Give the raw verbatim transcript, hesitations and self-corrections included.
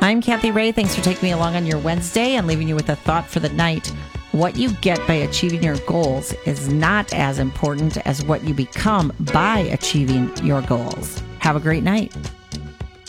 I'm Kathy Ray. Thanks for taking me along on your Wednesday and leaving you with a thought for the night. What you get by achieving your goals is not as important as what you become by achieving your goals. Have a great night.